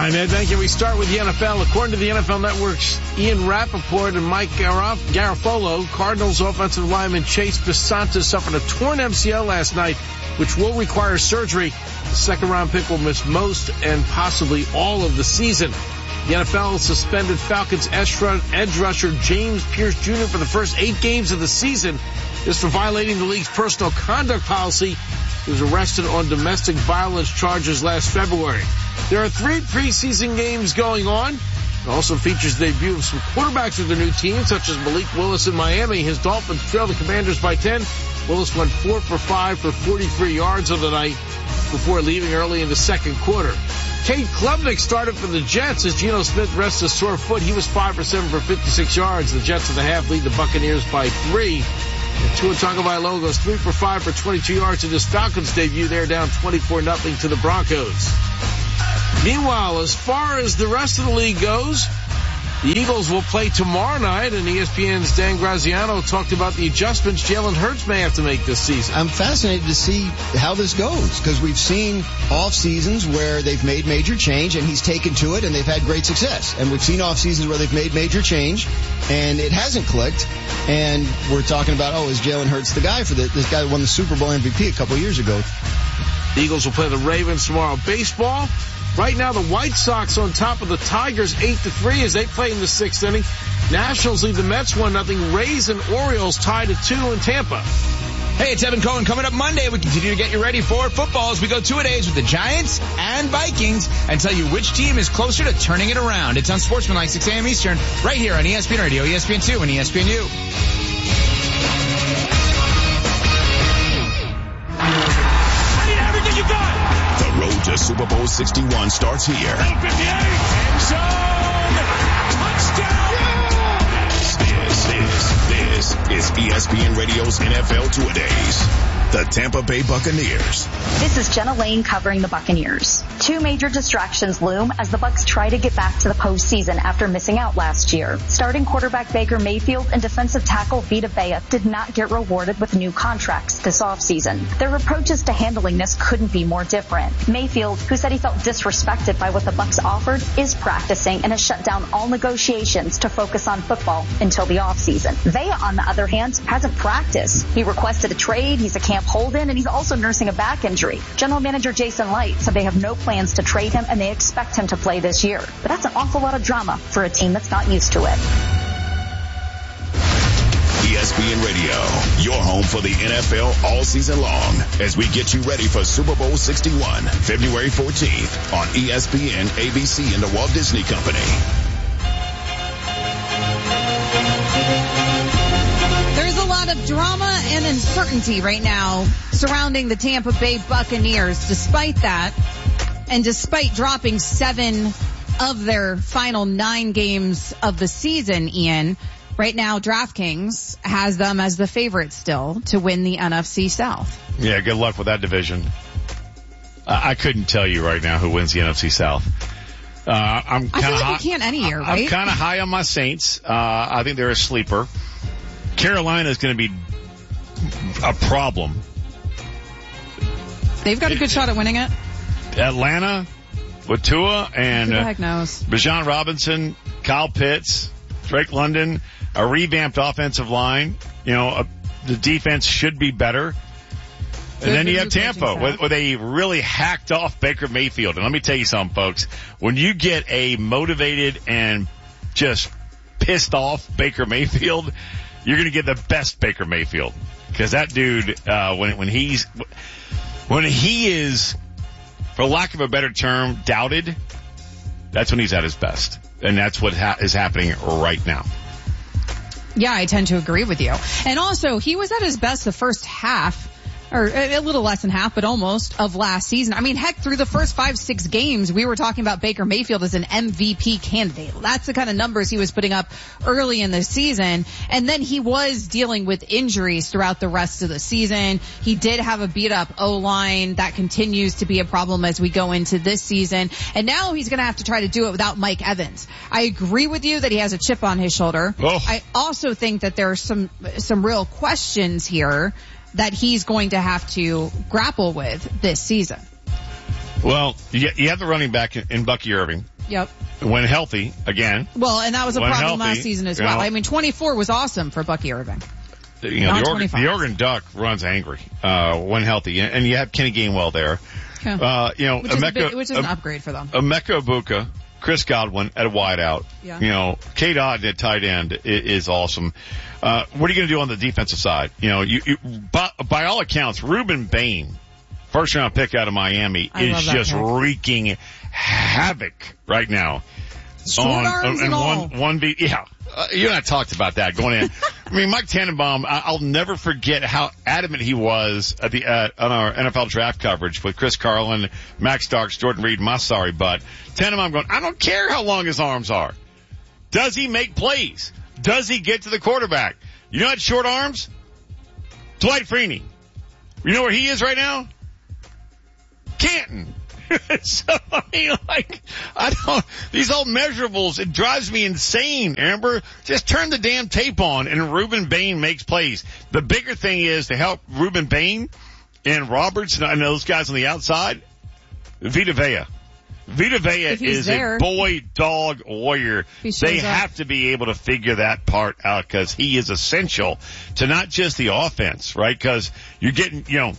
Hi, Ed. Thank you. We start with the NFL. According to the NFL Network's Ian Rappaport and Mike Garafolo, Cardinals offensive lineman Chase Bisonta suffered a torn MCL last night, which will require surgery. The second-round pick will miss most and possibly all of the season. The NFL suspended Falcons edge rusher James Pierce Jr. for the first 8 games of the season. This for violating the league's personal conduct policy. He was arrested on domestic violence charges last February. There are 3 preseason games going on. It also features the debut of some quarterbacks of their new team, such as Malik Willis in Miami. His Dolphins trail the Commanders by 10. Willis went 4 for 5 for 43 yards on the night before leaving early in the second quarter. Cade Klubnik started for the Jets as Geno Smith rests a sore foot. He was 5 for 7 for 56 yards. The Jets in the half lead the Buccaneers by 3. And Tua Tagovailoa goes 3 for 5 for 22 yards in his Falcons debut. They're down 24-0 to the Broncos. Meanwhile, as far as the rest of the league goes, the Eagles will play tomorrow night, and ESPN's Dan Graziano talked about the adjustments Jalen Hurts may have to make this season. I'm fascinated to see how this goes, because we've seen off seasons where they've made major change and he's taken to it and they've had great success. And we've seen off seasons where they've made major change and it hasn't clicked. And we're talking about, is Jalen Hurts the guy for this guy that won the Super Bowl MVP a couple of years ago? The Eagles will play the Ravens tomorrow. Baseball. Right now, the White Sox on top of the Tigers 8-3 as they play in the 6th inning. Nationals lead the Mets 1-0. Rays and Orioles tied at 2 in Tampa. Hey, it's Evan Cohen. Coming up Monday, we continue to get you ready for football as we go 2-a-days with the Giants and Vikings and tell you which team is closer to turning it around. It's on Sportsmanlike 6 a.m. Eastern, right here on ESPN Radio, ESPN2, and ESPNU. Road to Super Bowl 61 starts here. 58, end zone, touchdown! This is ESPN Radio's NFL Two-A-Days. The Tampa Bay Buccaneers. This is Jenna Lane covering the Buccaneers. 2 major distractions loom as the Bucs try to get back to the postseason after missing out last year. Starting quarterback Baker Mayfield and defensive tackle Vita Vea did not get rewarded with new contracts this offseason. Their approaches to handling this couldn't be more different. Mayfield, who said he felt disrespected by what the Bucs offered, is practicing and has shut down all negotiations to focus on football until the offseason. Vea, on the other hand, hasn't practiced. He requested a trade, he's a camp hold-in, and he's also nursing a back injury. General Manager Jason Light said they have no plans to trade him and they expect him to play this year. But that's an awful lot of drama for a team that's not used to it. ESPN Radio, your home for the NFL all season long as we get you ready for Super Bowl 61, February 14th on ESPN, ABC, and the Walt Disney Company. There's a lot of drama and uncertainty right now surrounding the Tampa Bay Buccaneers. Despite that, and despite dropping 7 of their final 9 games of the season, Ian, right now DraftKings has them as the favorite still to win the NFC South. Yeah, good luck with that division. I couldn't tell you right now who wins the NFC South. I'm kind of like you can't any year, right? I'm kind of high on my Saints. I think they're a sleeper. Carolina is going to be a problem. They've got a good shot at winning it. Atlanta with Tua and who the heck knows? Bijan Robinson, Kyle Pitts, Drake London, a revamped offensive line. The defense should be better. And then you have Tampa, where they really hacked off Baker Mayfield. And let me tell you something, folks. When you get a motivated and just pissed off Baker Mayfield, you're going to get the best Baker Mayfield. Because that dude, when he is, for lack of a better term, doubted, that's when he's at his best. And that's what is happening right now. Yeah, I tend to agree with you. And also, he was at his best the first half, or a little less than half, but almost, of last season. I mean, heck, through the first 5-6 games, we were talking about Baker Mayfield as an MVP candidate. That's the kind of numbers he was putting up early in the season. And then he was dealing with injuries throughout the rest of the season. He did have a beat-up O-line. That continues to be a problem as we go into this season. And now he's going to have to try to do it without Mike Evans. I agree with you that he has a chip on his shoulder. Oh. I also think that there are some real questions here that he's going to have to grapple with this season. Well, you have the running back in Bucky Irving. Yep. When healthy, again. Well, and that was a when problem healthy, last season as well. I mean, 24 was awesome for Bucky Irving. The Oregon Duck runs angry when healthy, and you have Kenny Gainwell there. Yeah. Which is an upgrade for them. Emeka Egbuka, Chris Godwin at a wideout. Yeah. Cade Otton at tight end is awesome. What are you going to do on the defensive side? By all accounts, Ruben Bain, first round pick out of Miami, is just wreaking havoc right now. Short arms and all. You and I talked about that going in. I mean, Mike Tannenbaum, I'll never forget how adamant he was on our NFL draft coverage with Chris Carlin, Max Starks, Jordan Reed, my sorry butt. Tannenbaum going, I don't care how long his arms are. Does he make plays? Does he get to the quarterback? You know what short arms? Dwight Freeney. You know where he is right now? Canton. So, I mean, these old measurables, it drives me insane, Amber. Just turn the damn tape on and Ruben Bain makes plays. The bigger thing is to help Ruben Bain and Roberts and those guys on the outside, Vita Vea. Vita Vea is a boy dog warrior. They have to be able to figure that part out because he is essential to not just the offense, right? Because you're getting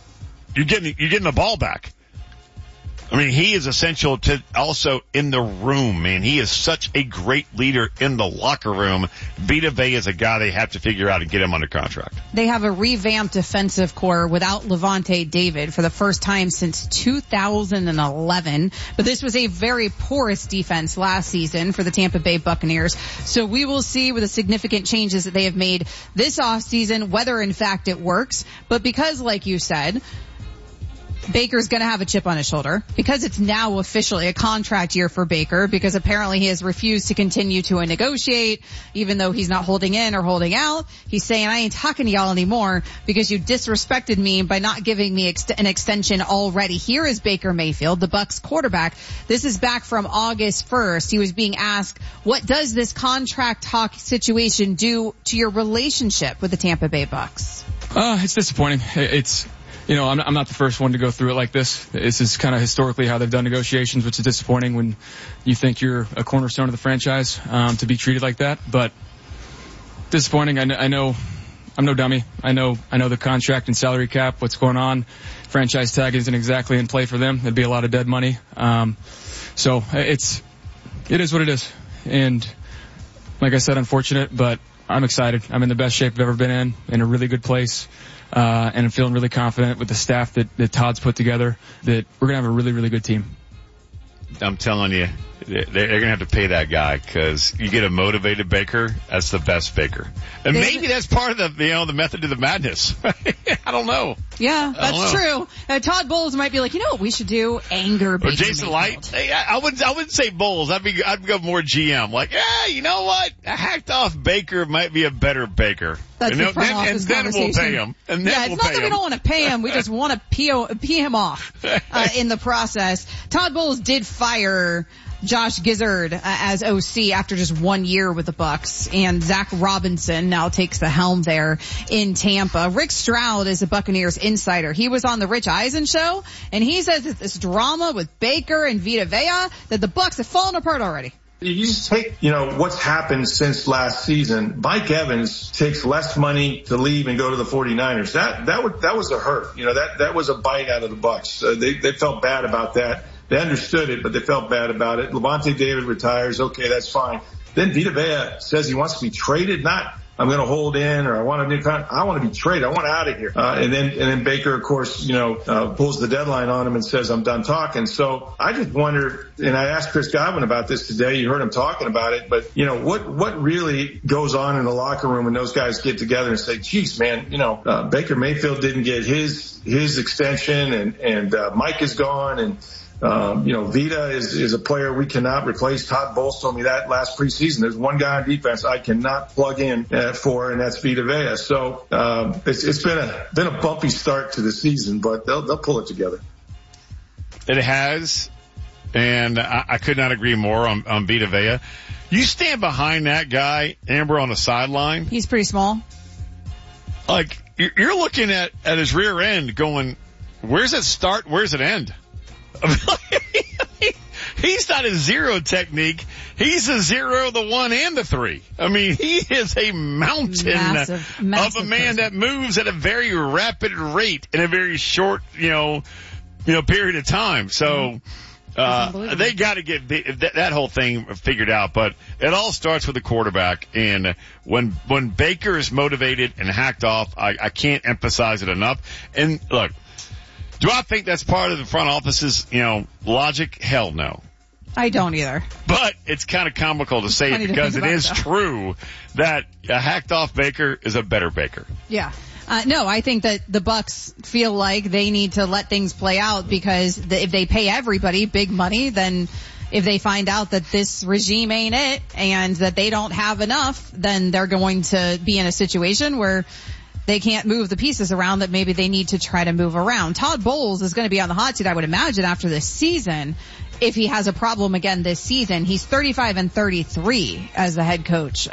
the ball back. I mean, he is essential to also in the room, man. He is such a great leader in the locker room. Vita Vea is a guy they have to figure out and get him under contract. They have a revamped defensive core without Levante David for the first time since 2011. But this was a very porous defense last season for the Tampa Bay Buccaneers. So we will see with the significant changes that they have made this offseason whether in fact it works. But because, like you said, Baker's going to have a chip on his shoulder because it's now officially a contract year for Baker because apparently he has refused to continue to negotiate even though he's not holding in or holding out. He's saying, I ain't talking to y'all anymore because you disrespected me by not giving me an extension already. Here is Baker Mayfield, the Bucs quarterback. This is back from August 1st. He was being asked, what does this contract talk situation do to your relationship with the Tampa Bay Bucs? It's disappointing. I'm not the first one to go through it like this. This is kind of historically how they've done negotiations, which is disappointing when you think you're a cornerstone of the franchise, to be treated like that. But disappointing. I know I'm no dummy. I know the contract and salary cap, what's going on. Franchise tag isn't exactly in play for them. It'd be a lot of dead money. So it is what it is. And like I said, unfortunate, but I'm excited. I'm in the best shape I've ever been in a really good place. And I'm feeling really confident with the staff that Todd's put together that we're going to have a really, really good team. I'm telling you, they're going to have to pay that guy because you get a motivated Baker, that's the best Baker. And maybe that's part of the method to the madness. I don't know. Yeah, that's true. Todd Bowles might be like, you know what we should do? Anger Baker. Or Jason Light. I wouldn't say Bowles. I'd go more GM. Like, you know what? A hacked off Baker might be a better Baker. That's the front office conversation. Then we'll pay him. It's not that we don't want to pay him. We just want to pee him off in the process. Todd Bowles did fire Josh Gizzard as OC after just 1 year with the Bucs, and Zach Robinson now takes the helm there in Tampa. Rick Stroud is a Buccaneers insider. He was on the Rich Eisen show, and he says that this drama with Baker and Vita Vea, that the Bucs have fallen apart already. You just take, what's happened since last season. Mike Evans takes less money to leave and go to the 49ers. That was a hurt. That was a bite out of the Bucs. They felt bad about that. They understood it, but they felt bad about it. Levante David retires. Okay, that's fine. Then Vita Vea says he wants to be traded. Not, I'm going to hold in or I want a new contract. I want to be traded. I want out of here. And then Baker, of course, pulls the deadline on him and says, I'm done talking. So I just wonder, and I asked Chris Godwin about this today. You heard him talking about it, but what really goes on in the locker room when those guys get together and say, geez, man, Baker Mayfield didn't get his extension and Mike is gone and, Vita is a player we cannot replace. Todd Bowles told me that last preseason. There's one guy on defense I cannot plug in for, and that's Vita Vea. So it's been a bumpy start to the season, but they'll pull it together. It has, and I could not agree more on Vita Vea. You stand behind that guy, Amber, on the sideline. He's pretty small. Like you're looking at his rear end, going, "Where's it start? Where's it end?" he's not a zero technique. He's a 0, the 1, and the 3. I mean, he is a mountain massive of a man that moves at a very rapid rate in a very short, period of time. So, they got to get that whole thing figured out, but it all starts with the quarterback. And when Baker is motivated and hacked off, I can't emphasize it enough. And look, do I think that's part of the front office's, logic? Hell no. I don't either. But it's kind of comical to say it because it is true that a hacked off Baker is a better Baker. Yeah. No, I think that the Bucks feel like they need to let things play out because if they pay everybody big money, then if they find out that this regime ain't it and that they don't have enough, then they're going to be in a situation where they can't move the pieces around that maybe they need to try to move around. Todd Bowles is going to be on the hot seat, I would imagine, after this season. If he has a problem again this season, he's 35-33 as the head coach